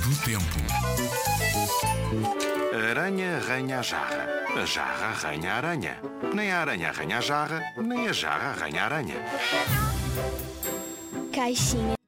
do tempo. A aranha arranha a jarra arranha a aranha. Nem a aranha arranha a jarra, nem a jarra arranha a aranha. Caixinha